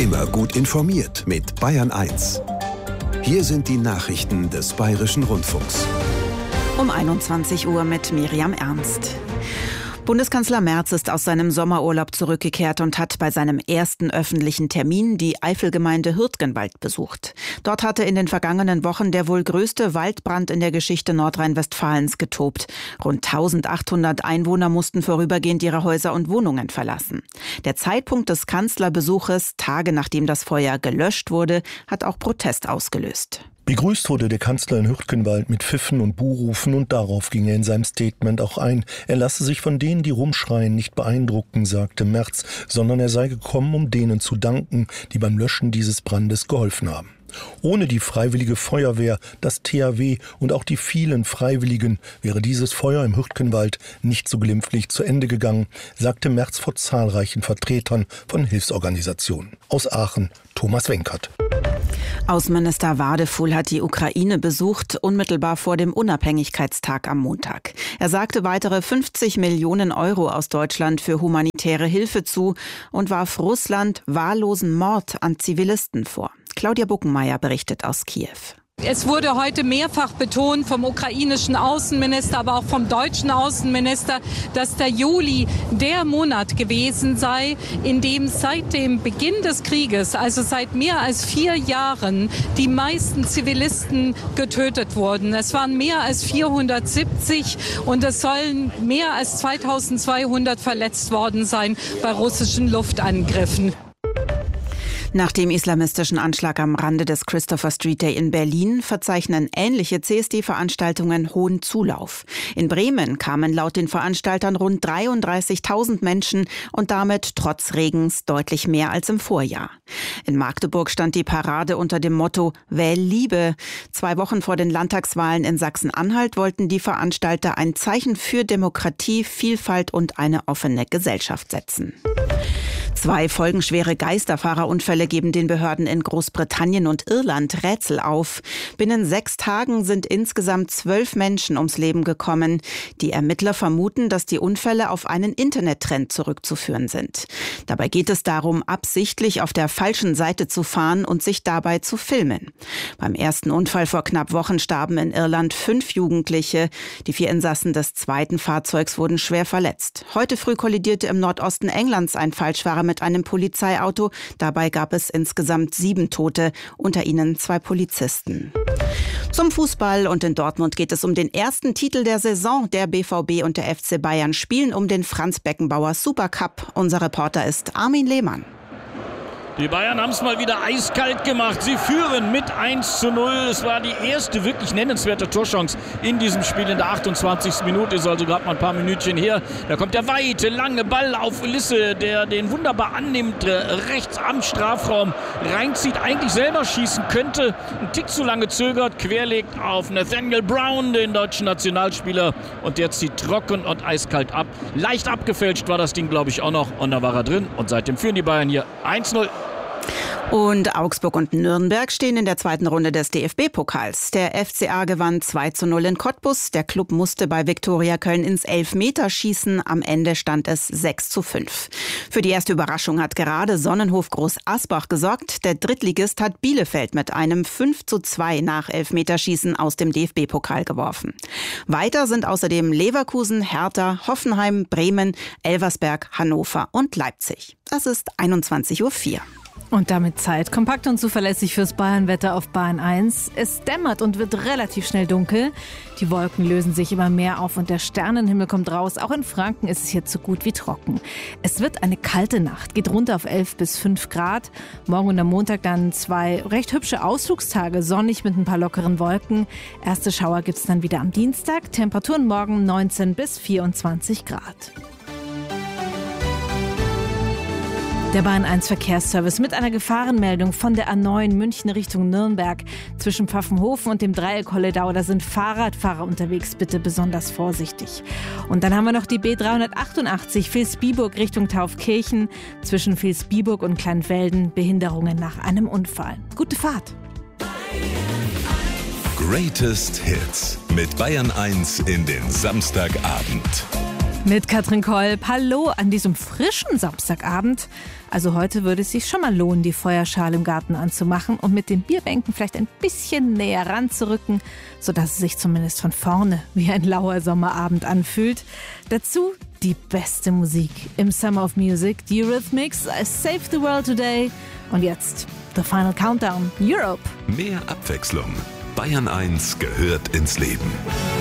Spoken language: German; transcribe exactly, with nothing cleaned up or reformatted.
Immer gut informiert mit Bayern eins. Hier sind die Nachrichten des Bayerischen Rundfunks. Um einundzwanzig Uhr mit Miriam Ernst. Bundeskanzler Merz ist aus seinem Sommerurlaub zurückgekehrt und hat bei seinem ersten öffentlichen Termin die Eifelgemeinde Hürtgenwald besucht. Dort hatte in den vergangenen Wochen der wohl größte Waldbrand in der Geschichte Nordrhein-Westfalens getobt. Rund eintausendachthundert Einwohner mussten vorübergehend ihre Häuser und Wohnungen verlassen. Der Zeitpunkt des Kanzlerbesuches, Tage nachdem das Feuer gelöscht wurde, hat auch Protest ausgelöst. Begrüßt wurde der Kanzler in Hürtgenwald mit Pfiffen und Buhrufen und darauf ging er in seinem Statement auch ein. Er lasse sich von denen, die rumschreien, nicht beeindrucken, sagte Merz, sondern er sei gekommen, um denen zu danken, die beim Löschen dieses Brandes geholfen haben. Ohne die Freiwillige Feuerwehr, das T H W und auch die vielen Freiwilligen wäre dieses Feuer im Hürtgenwald nicht so glimpflich zu Ende gegangen, sagte Merz vor zahlreichen Vertretern von Hilfsorganisationen. Aus Aachen, Thomas Wenkert. Außenminister Wadefuhl hat die Ukraine besucht, unmittelbar vor dem Unabhängigkeitstag am Montag. Er sagte weitere fünfzig Millionen Euro aus Deutschland für humanitäre Hilfe zu und warf Russland wahllosen Mord an Zivilisten vor. Claudia Buckenmeier berichtet aus Kiew. Es wurde heute mehrfach betont vom ukrainischen Außenminister, aber auch vom deutschen Außenminister, dass der Juli der Monat gewesen sei, in dem seit dem Beginn des Krieges, also seit mehr als vier Jahren, die meisten Zivilisten getötet wurden. Es waren mehr als vierhundertsiebzig und es sollen mehr als zweitausendzweihundert verletzt worden sein bei russischen Luftangriffen. Nach dem islamistischen Anschlag am Rande des Christopher Street Day in Berlin verzeichnen ähnliche C S D-Veranstaltungen hohen Zulauf. In Bremen kamen laut den Veranstaltern rund dreiunddreißigtausend Menschen und damit trotz Regens deutlich mehr als im Vorjahr. In Magdeburg stand die Parade unter dem Motto Wähl Liebe. Zwei Wochen vor den Landtagswahlen in Sachsen-Anhalt wollten die Veranstalter ein Zeichen für Demokratie, Vielfalt und eine offene Gesellschaft setzen. Zwei folgenschwere Geisterfahrerunfälle geben den Behörden in Großbritannien und Irland Rätsel auf. Binnen sechs Tagen sind insgesamt zwölf Menschen ums Leben gekommen. Die Ermittler vermuten, dass die Unfälle auf einen Internettrend zurückzuführen sind. Dabei geht es darum, absichtlich auf der falschen Seite zu fahren und sich dabei zu filmen. Beim ersten Unfall vor knapp Wochen starben in Irland fünf Jugendliche. Die vier Insassen des zweiten Fahrzeugs wurden schwer verletzt. Heute früh kollidierte im Nordosten Englands ein Falschfahrer mit einem Polizeiauto. Dabei gab es insgesamt sieben Tote, unter ihnen zwei Polizisten. Zum Fußball und in Dortmund geht es um den ersten Titel der Saison. Der B V B und der F C Bayern spielen um den Franz-Beckenbauer Supercup. Unser Reporter ist Armin Lehmann. Die Bayern haben es mal wieder eiskalt gemacht. Sie führen mit eins zu null. Es war die erste wirklich nennenswerte Torchance in diesem Spiel in der achtundzwanzigsten Minute. Ist also gerade mal ein paar Minütchen her. Da kommt der weite, lange Ball auf Ulisse, der den wunderbar annimmt, rechts am Strafraum reinzieht, eigentlich selber schießen könnte. Ein Tick zu lange zögert, querlegt auf Nathaniel Brown, den deutschen Nationalspieler. Und der zieht trocken und eiskalt ab. Leicht abgefälscht war das Ding, glaube ich, auch noch. Und da war er drin. Und seitdem führen die Bayern hier eins zu null. Und Augsburg und Nürnberg stehen in der zweiten Runde des D F B-Pokals. Der F C A gewann zwei zu null in Cottbus. Der Klub musste bei Viktoria Köln ins Elfmeterschießen. Am Ende stand es sechs zu fünf. Für die erste Überraschung hat gerade Sonnenhof Groß Asbach gesorgt. Der Drittligist hat Bielefeld mit einem fünf zu zwei nach Elfmeterschießen aus dem D F B-Pokal geworfen. Weiter sind außerdem Leverkusen, Hertha, Hoffenheim, Bremen, Elversberg, Hannover und Leipzig. Das ist einundzwanzig Uhr vier. Und damit Zeit. Kompakt und zuverlässig fürs Bayernwetter auf Bayern eins. Es dämmert und wird relativ schnell dunkel. Die Wolken lösen sich immer mehr auf und der Sternenhimmel kommt raus. Auch in Franken ist es hier so gut wie trocken. Es wird eine kalte Nacht, geht runter auf elf bis fünf Grad. Morgen und am Montag dann zwei recht hübsche Ausflugstage, sonnig mit ein paar lockeren Wolken. Erste Schauer gibt es dann wieder am Dienstag. Temperaturen morgen neunzehn bis vierundzwanzig Grad. Der Bayern eins Verkehrsservice mit einer Gefahrenmeldung von der A neun München Richtung Nürnberg. Zwischen Pfaffenhofen und dem Dreieck Holledau, da sind Fahrradfahrer unterwegs, bitte besonders vorsichtig. Und dann haben wir noch die B dreihundertachtundachtzig Vilsbiburg Richtung Taufkirchen. Zwischen Vilsbiburg und Kleinfelden Behinderungen nach einem Unfall. Gute Fahrt! Greatest Hits mit Bayern eins in den Samstagabend. Mit Katrin Kolb. Hallo an diesem frischen Samstagabend. Also heute würde es sich schon mal lohnen, die Feuerschale im Garten anzumachen und mit den Bierbänken vielleicht ein bisschen näher ranzurücken, sodass es sich zumindest von vorne wie ein lauer Sommerabend anfühlt. Dazu die beste Musik im Summer of Music, die Eurythmics, Save the World Today. Und jetzt The Final Countdown, Europe. Mehr Abwechslung. Bayern eins gehört ins Leben.